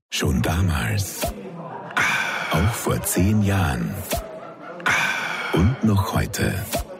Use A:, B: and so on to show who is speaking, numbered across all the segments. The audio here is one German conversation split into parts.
A: Schon damals. Auch vor 10 Jahren. Und noch heute.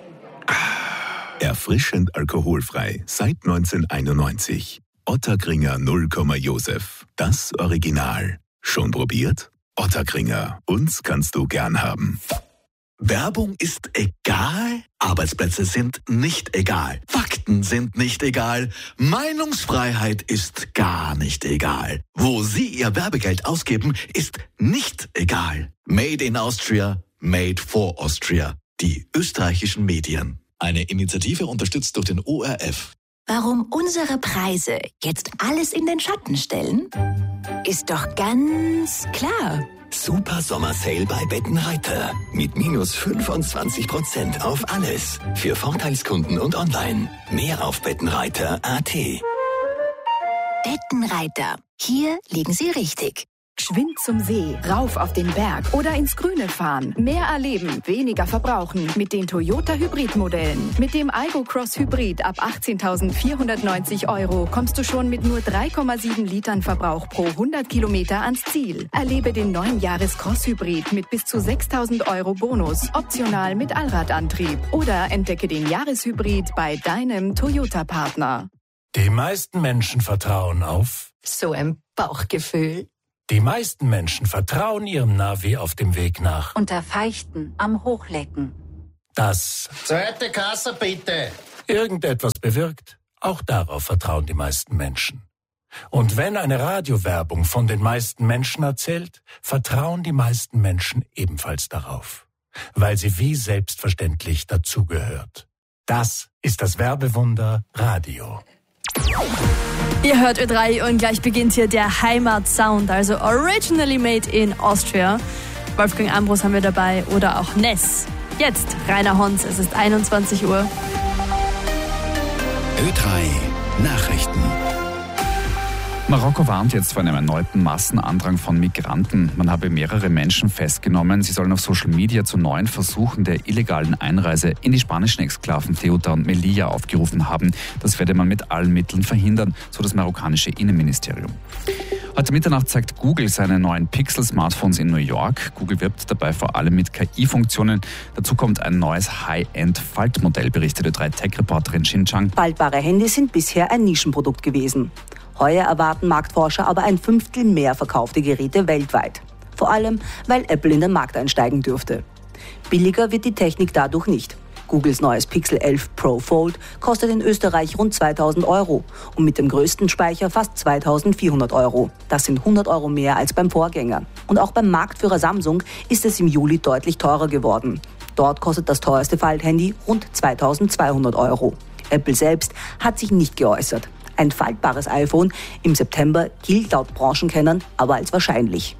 A: Erfrischend alkoholfrei seit 1991. Ottakringer 0, Josef. Das Original. Schon probiert? Ottakringer. Uns kannst du gern haben.
B: Werbung ist egal, Arbeitsplätze sind nicht egal, Fakten sind nicht egal, Meinungsfreiheit ist gar nicht egal. Wo Sie Ihr Werbegeld ausgeben, ist nicht egal. Made in Austria, made for Austria. Die österreichischen Medien. Eine Initiative unterstützt durch den ORF.
C: Warum unsere Preise jetzt alles in den Schatten stellen? Ist doch ganz klar.
D: Super Sommer-Sale bei Bettenreiter. Mit minus 25% auf alles. Für Vorteilskunden und online. Mehr auf bettenreiter.at.
C: Bettenreiter. Hier liegen Sie richtig.
E: Geschwind zum See, rauf auf den Berg oder ins Grüne fahren. Mehr erleben, weniger verbrauchen mit den Toyota Hybrid-Modellen. Mit dem Aygo Cross Hybrid ab 18.490 € kommst du schon mit nur 3,7 Litern Verbrauch pro 100 Kilometer ans Ziel. Erlebe den neuen Jahres-Cross Hybrid mit bis zu 6.000 € Bonus, optional mit Allradantrieb. Oder entdecke den Jahreshybrid bei deinem Toyota-Partner.
F: Die meisten Menschen vertrauen auf
C: So ein Bauchgefühl.
F: Die meisten Menschen vertrauen ihrem Navi auf dem Weg nach.
G: Unter Feichten am Hochlecken.
F: Das
H: Zweite Kasse bitte.
F: irgendetwas bewirkt, auch darauf vertrauen die meisten Menschen. Und wenn eine Radiowerbung von den meisten Menschen erzählt, vertrauen die meisten Menschen ebenfalls darauf, weil sie wie selbstverständlich dazugehört. Das ist das Werbewunder Radio.
I: Ihr hört Ö3 und gleich beginnt hier der Heimatsound, also originally made in Austria. Wolfgang Ambros haben wir dabei oder auch Ness. Jetzt Rainer Hons, es ist 21 Uhr.
D: Ö3 Nachrichten.
J: Marokko warnt jetzt vor einem erneuten Massenandrang von Migranten. Man habe mehrere Menschen festgenommen. Sie sollen auf Social Media zu neuen Versuchen der illegalen Einreise in die spanischen Exklaven Ceuta und Melilla aufgerufen haben. Das werde man mit allen Mitteln verhindern, so das marokkanische Innenministerium. Heute Mitternacht zeigt Google seine neuen Pixel-Smartphones in New York. Google wirbt dabei vor allem mit KI-Funktionen. Dazu kommt ein neues High-End-Faltmodell, berichtete Tech-Reporterin Xin Chang.
K: Faltbare Handys sind bisher ein Nischenprodukt gewesen. Heuer erwarten Marktforscher aber ein 1/5 mehr verkaufte Geräte weltweit. Vor allem, weil Apple in den Markt einsteigen dürfte. Billiger wird die Technik dadurch nicht. Googles neues Pixel 11 Pro Fold kostet in Österreich rund 2.000 € und mit dem größten Speicher fast 2.400 €. Das sind 100 € mehr als beim Vorgänger. Und auch beim Marktführer Samsung ist es im Juli deutlich teurer geworden. Dort kostet das teuerste Falthandy rund 2.200 €. Apple selbst hat sich nicht geäußert. Ein faltbares iPhone im September gilt laut Branchenkennern aber als wahrscheinlich.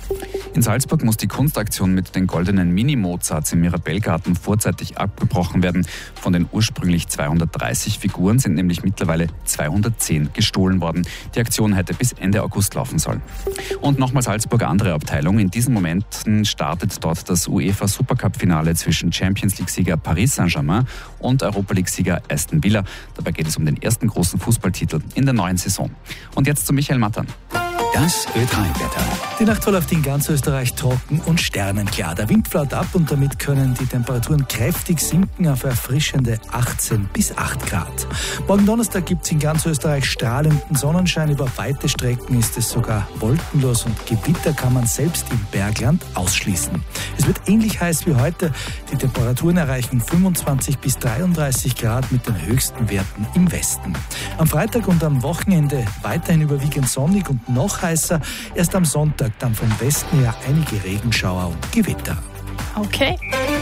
J: In Salzburg muss die Kunstaktion mit den goldenen Mini-Mozarts im Mirabellgarten vorzeitig abgebrochen werden. Von den ursprünglich 230 Figuren sind nämlich mittlerweile 210 gestohlen worden. Die Aktion hätte bis Ende August laufen sollen. Und nochmal Salzburger andere Abteilung. In diesen Momenten startet dort das UEFA Supercup-Finale zwischen Champions League-Sieger Paris Saint-Germain und Europa League-Sieger Aston Villa. Dabei geht es um den ersten großen Fußballtitel in der neuen Saison. Und jetzt zu Michael Mattern.
D: Das Ö3-Wetter.
L: Die Nacht verläuft in ganz Österreich trocken und sternenklar. Der Wind flaut ab und damit können die Temperaturen kräftig sinken auf erfrischende 18 bis 8 Grad. Morgen Donnerstag gibt es in ganz Österreich strahlenden Sonnenschein. Über weite Strecken ist es sogar wolkenlos und Gewitter kann man selbst im Bergland ausschließen. Es wird ähnlich heiß wie heute. Die Temperaturen erreichen 25 bis 33 Grad mit den höchsten Werten im Westen. Am Freitag und am Wochenende weiterhin überwiegend sonnig und noch heißer. Erst am Sonntag dann vom Westen her einige Regenschauer und Gewitter.
I: Okay.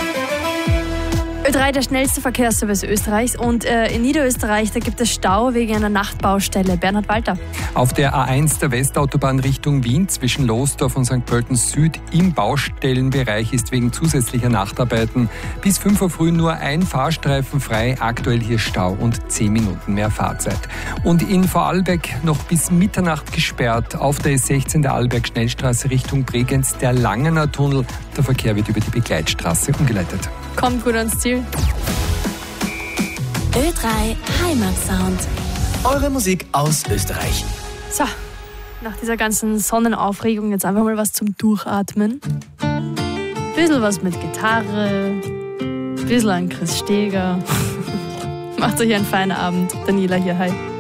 I: Ö3, der schnellste Verkehrsservice Österreichs. Und in Niederösterreich, da gibt es Stau wegen einer Nachtbaustelle. Bernhard Walter.
M: Auf der A1 der Westautobahn Richtung Wien zwischen Lostorf und St. Pölten Süd im Baustellenbereich ist wegen zusätzlicher Nachtarbeiten bis 5 Uhr früh nur ein Fahrstreifen frei. Aktuell hier Stau und 10 Minuten mehr Fahrzeit. Und in Vorarlberg noch bis Mitternacht gesperrt. Auf der S16 der Arlberg-Schnellstraße Richtung Bregenz der Langener Tunnel. Der Verkehr wird über die Begleitstraße umgeleitet.
I: Kommt gut ans Ziel.
C: Ö3 Heimatsound.
D: Eure Musik aus Österreich.
I: So, Nach dieser ganzen Sonnenaufregung jetzt einfach mal was zum Durchatmen. Bisschen was mit Gitarre, bisschen an Chris Steger. Macht euch einen feinen Abend. Daniela hier, hi.